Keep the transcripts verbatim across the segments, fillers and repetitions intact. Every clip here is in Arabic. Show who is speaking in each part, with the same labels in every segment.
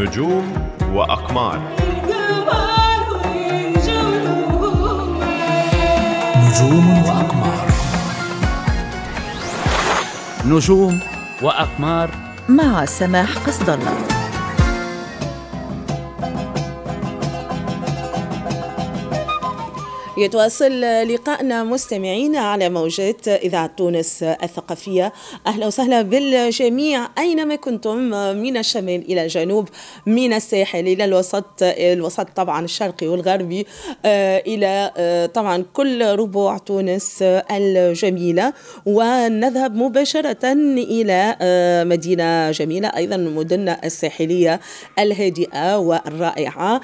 Speaker 1: نجوم وأقمار.
Speaker 2: نجوم وأقمار.
Speaker 3: نجوم وأقمار
Speaker 4: مع سماح قصد الله.
Speaker 5: يتواصل لقاءنا مستمعين على موجات إذاعة تونس الثقافية. أهلا وسهلا بالجميع أينما كنتم، من الشمال إلى الجنوب، من الساحل إلى الوسط، الوسط طبعا الشرقي والغربي، إلى طبعا كل ربوع تونس الجميلة. ونذهب مباشرة إلى مدينة جميلة أيضا، مدننا الساحلية الهادئة والرائعة.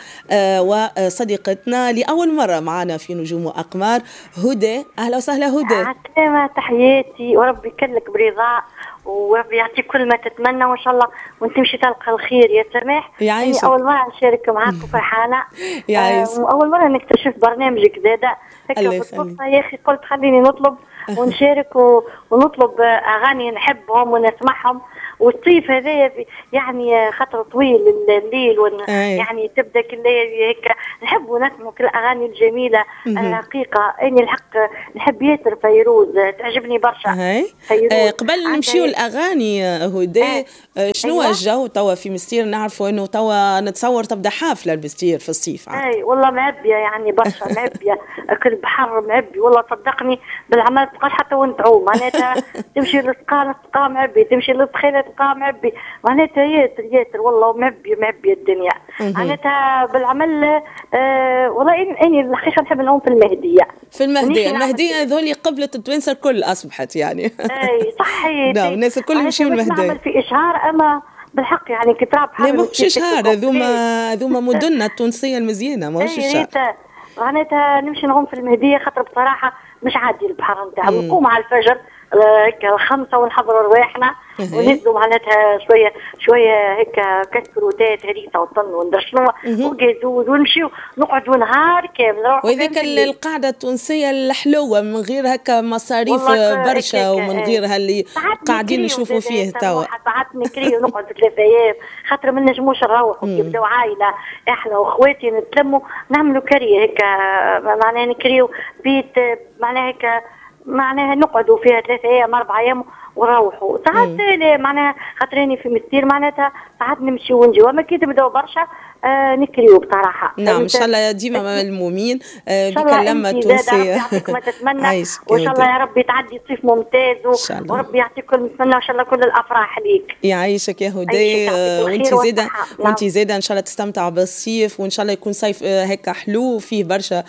Speaker 5: وصديقتنا لأول مرة معنا في نجوم وأقمار هدى. أهلا وسهلا هدى.
Speaker 6: عسلامة، تحياتي وربي يكلك برضا وربي يعطيك كل ما تتمنى وإن شاء الله وانت مشي تلقى الخير يا سماح.
Speaker 5: يعني
Speaker 6: أول مرة نشارك معاكم فرحانة.
Speaker 5: آه
Speaker 6: أول مرة نكتشف برنامجك زادا هيك بالصدفة يا أخي، قلت خليني نطلب ونشارك ونطلب أغاني نحبهم ونسمعهم. والصيف هذا يعني خطر طويل الليل ون... يعني تبدا كل هيك نحبوا نسمعوا كل الاغاني الجميله الحقيقه. اني الحق نحب ياسر فيروز، تعجبني برشا
Speaker 5: فيروز. آه قبل نمشيو الاغاني هدى، آه. آه شنو أيوة. الجو توا في مستير؟ نعرفوا انه توا نتصور تبدا حافله المستير في الصيف.
Speaker 6: اي والله معبيه يعني برشا معبيه كل بحر معبي والله صدقني بالعمل تبقاش حتى وانت تعوم معناتها تمشي للسقا تلقى معبي، تمشي للسخيله تلقى معبي، معناتها ياسر ياسر والله معبي معبي الدنيا معناتها بالعمل. آه والله اني الحقيقه نحب نعوم في المهديه.
Speaker 5: في المهديه المهديه هذولي قبله التوانسه الكل اصبحت يعني.
Speaker 6: اي صحيح.
Speaker 5: نعم الناس الكل يمشيوا المهديه.
Speaker 6: نعمل في اشهار اما بالحق يعني كتاب
Speaker 5: لا ماهوش اشهار، هذوما هذوما مدننا التونسيه المزيانه ماهوش اشهار.
Speaker 6: معناتها نمشي نعوم في المهديه خاطر بصراحه مش عادي البحر نتاعو. نقوم على الفجر هيك الخمسة ونحضروا رواحنا ونزلوا معناتها شوية شوية هيك كسكروتات هريسة وطن وندر شنو وجازوز ونمشيو نقعدوا نهار كامل.
Speaker 5: وذيك القعدة التونسية الحلوة من غير هكا مصاريف برشا ومن غير هاللي قاعدين نشوفوا فيه توا.
Speaker 6: ساعات نكري ونقعد ثلاثة أيام خاطر ما نجموش نروحوا يبداو عائلة احنا واخواتي نتلموا نعملوا كريه هيك معناها نكريو بيت معناها هيك معناها نقعدوا فيها ثلاثة أيام أربع أيام ونروحوا. ساعات معناها خاطريني في مستير معناتها ساعات نمشي ونجي، وما كي تبداو برشا آه نكريو بصراحة.
Speaker 5: نعم إن شاء الله ديما ملمومين آه بك اللمة التونسية.
Speaker 6: يعطيك ما تتمنى وإن شاء الله يا ربي تعدي صيف ممتاز وربي يعطيك كل نتمنى وإن شاء الله كل الأفراح ليك.
Speaker 5: يعيشك يا هدى. وانت زيدا وانت زيدا إن شاء الله تستمتع بالصيف وإن شاء الله يكون صيف آه هيك حلو فيه برشا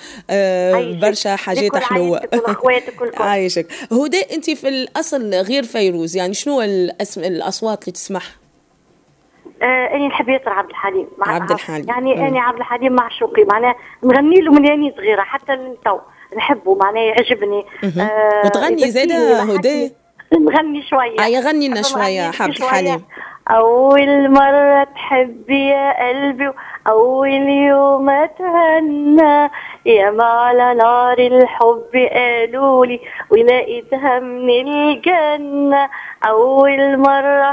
Speaker 5: آه برشا حاجات حلوة. عايشك هدى. انت في الأصل غير فيروز يعني شنو الأصوات اللي تسمعها؟
Speaker 6: آه اني نحب ياسر عبد الحليم.
Speaker 5: عبد الحليم
Speaker 6: يعني مم. اني عبد الحليم معشوقي معناه نغني له من اني صغيره حتى للتو نحبه معناه يعجبني.
Speaker 5: آه وتغني زاده هدى؟
Speaker 6: نغني شويه.
Speaker 5: اه يغني لنا شويه عبد الحليم.
Speaker 6: أول مرة تحبي يا قلبي أول يوم أتهنى يا ما على نار الحب قالولي ولقيتها من الجنة أول مرة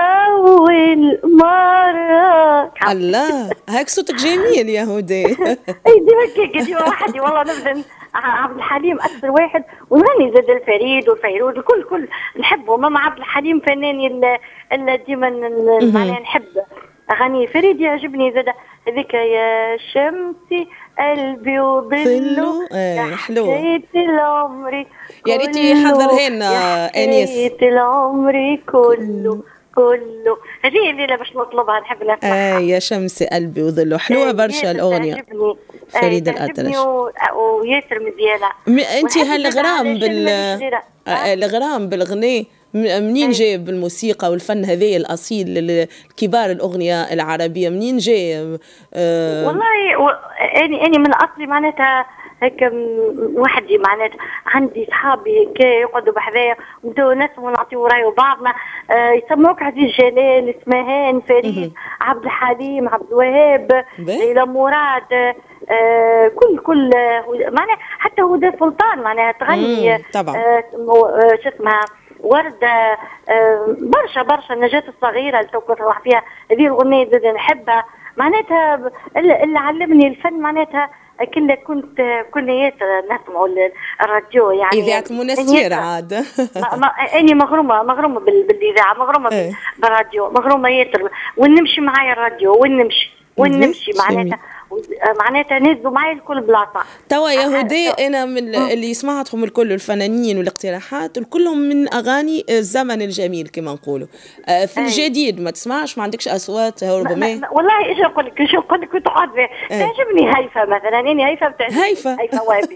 Speaker 6: أول مرة.
Speaker 5: الله هيك صوتك جميل يا هدى.
Speaker 6: أي ديما كيكي ديما وحدي والله نبدا عبد الحليم أكثر واحد ونغني زاد الفريد والفيروز الكل كل نحبه. ماما عبد الحليم فناني اللي ديما معناها نحب أغاني. فريد يعجبني زاد هذيك يا شمسي قلبي وظله
Speaker 5: ايه حلوة
Speaker 6: حكاية العمر
Speaker 5: يا ريتي حضرها لنا انيس.
Speaker 6: حكاية العمر كله كله هذه الليلة باش نطلبها نحب نسمعها.
Speaker 5: آه يا شمس قلبي وظله حلوة برشا الأغنية. فريد الأطرش
Speaker 6: وياسر مزيانة.
Speaker 5: أنت هالغرام بال الغرام بالغناء منين جاي بالموسيقى والفن هذا الأصيل الكبار الأغنية العربية منين جاي؟
Speaker 6: أه والله و... أني أني من أصلي معناتها هيك وحدي معناتها عندي صحابي هيك يقعدوا بحذايا ونبداو نسمعوا ونعطيو راي بعضنا. آه يسموك عزيز جلال اسمهان فريد عبد الحليم عبد الوهاب ليلى مراد آه كل كل معناها حتى هدى سلطان معناها تغني.
Speaker 5: طبعا
Speaker 6: آه شو اسمها ورده آه برشا برشا النجاة الصغيره اللي تو كنت نروح فيها، هذه الاغنيه زاد نحبها معناتها. اللي علمني الفن معناتها كنا كنت كليات نسمعوا الراديو يعني
Speaker 5: اذاعه منستير عاد.
Speaker 6: اني مغرومه مغرومه بالاذاعه، مغرومه
Speaker 5: ايه.
Speaker 6: بالراديو، مغرومه ياسر، ونمشي معايا الراديو ونمشي ونمشي معناتها معناتها نزلوا معي الكل بلاصه.
Speaker 5: توا يا هدى انا من اللي سمعتهم الكل الفنانين والاقتراحات كلهم من اغاني الزمن الجميل كما نقولوا. في الجديد ما تسمعش، ما عندكش اصوات ربما؟
Speaker 6: والله ايش نقول لك ايش نقول لك تقعد تعجبني هيفا مثلا، اني هيفا بتعجبني
Speaker 5: هيفا
Speaker 6: هيفا وابي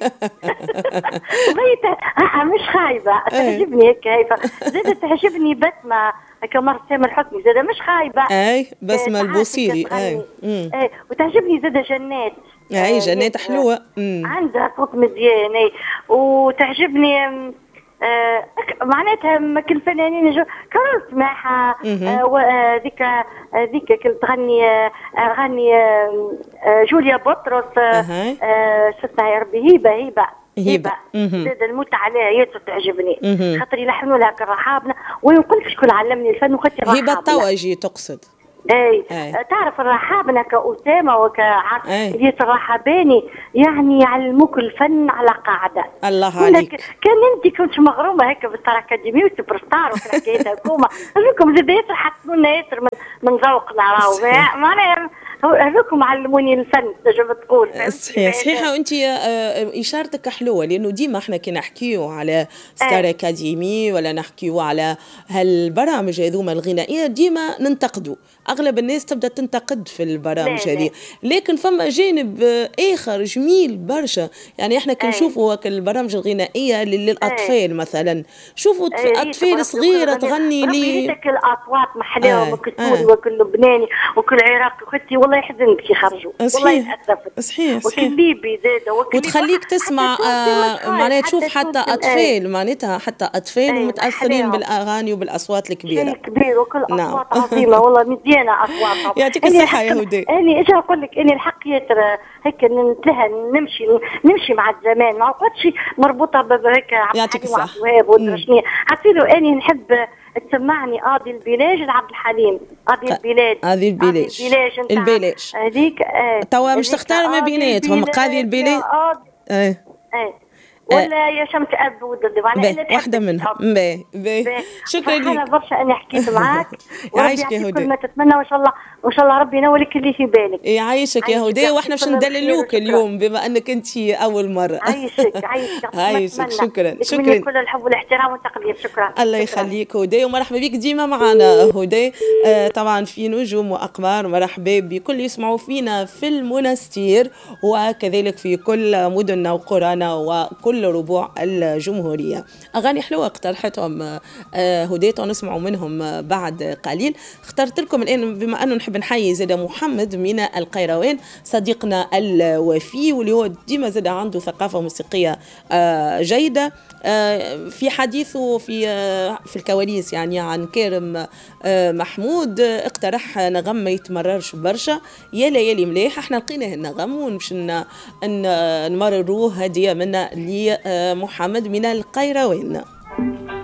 Speaker 6: مش خايبه تعجبني هيك هيفا، زادت تعجبني بسمه كمر سامر حسني زاد مش خايبه.
Speaker 5: اي بسمه البوصيري. اي
Speaker 6: اي وتعجبني زاد جنات.
Speaker 5: اي جنات حلوه
Speaker 6: عندها صوت مزيان. اي وتعجبني آه معناتها كل فنانين كانوا سماحه ذيك ذيك كنت تغني اغاني جوليا بطرس شو اسمها يا ربي هيبه هيبه هيبه زاد الموت عليها ياسر تعجبني خاطر يلحنوا لها كالرحابنا. ونقول لك شكون علمني الفن وخاطر
Speaker 5: هيبه الطواجي تقصد؟
Speaker 6: اي, أي. تعرف الرحابنه كأسامه وكعلية الرحاباني يعني يعلموك الفن على قاعده.
Speaker 5: الله عليك.
Speaker 6: كان انت كنت مغرومه هيك بالستار اكاديمي وسوبر ستار وحكايتها كوما هذوكم زاد ياسر حسنونا ياسر من, من ذوقنا راهو معناها هذوكم علموني الفن تجربة تقول.
Speaker 5: صحيح صحيحة. وانت اشارتك حلوة لانه ديما احنا كي نحكيو على ستار اكاديمي ولا نحكيو على هالبرامج هذوما الغنائية ديما ننتقدوا، اغلب الناس تبدا تنتقد في البرامج هذه، لكن فما جانب اخر جميل برشا. يعني احنا كنشوفوا هكا البرامج الغنائية للاطفال مثلا، شوفوا اطفال صغيرة تغني لي
Speaker 6: الاصوات محلاهم وكل سوري وكل لبناني وكل عراقي وختي والله يحزنك كي يخرجوا والله يتأسفت.
Speaker 5: صحيح صحيح.
Speaker 6: وكل ليبي زاده
Speaker 5: وتخليك تسمع آه معناتها تشوف حتى اطفال معناتها حتى اطفال متاثرين بالاغاني وبالاصوات الكبيره.
Speaker 6: كبير وكل اصوات عظيمه والله مزيانه اصواتهم.
Speaker 5: يعطيك الصحه يا هدى.
Speaker 6: اني ايش نقول لك اني الحق ياسر هيك نتلهى نمشي نمشي مع الزمان ما عقدش مربوطه بهيك.
Speaker 5: يعطيك الصحه.
Speaker 6: حسيتو اني نحب تسمعني قاضي البلاج لعبد الحليم. قاضي البلاد
Speaker 5: قاضي البلاج البلاج
Speaker 6: هذيك اه
Speaker 5: توا مش تختار ما بيناتهم قاضي البلاج
Speaker 6: ايه ايه ولا يا شمس اب وضد
Speaker 5: واحده منهم. باهي باهي شكرا لك.
Speaker 6: انا برشا اني حكيت معاك
Speaker 5: يعيشك يا هدى.
Speaker 6: كل ما تتمنى وان شاء الله وان شاء الله ربي ينولك اللي في بالك.
Speaker 5: يعيشك يا هدى. واحنا باش ندللوك اليوم بما انك انت اول مره.
Speaker 6: عايشك عايشك
Speaker 5: عايشك. شكرا شكرا.
Speaker 6: كل الحب والاحترام والتقدير. شكرا.
Speaker 5: الله يخليك هدى ومرحبا بك ديما معنا هدى. آه طبعا في نجوم واقمار مرحبا بكل يسمعوا فينا في المنستير وكذلك في كل مدننا وقرانا وكل ربوع الجمهورية. أغاني حلوة اقترحتهم هدى ونسمعوا منهم بعد قليل. اخترت لكم الآن بما أنه نحب نحيي زاد محمد من القيروان صديقنا الوفي واللي هو ديما زاد عنده ثقافة موسيقية جيدة. في حديثه في في الكواليس يعني عن كارم محمود اقترح نغم ما يتمررش برشا يا ليالي مليح. احنا لقينا النغم ونمشي نمرروه هدية منا لمحمد من القيروان.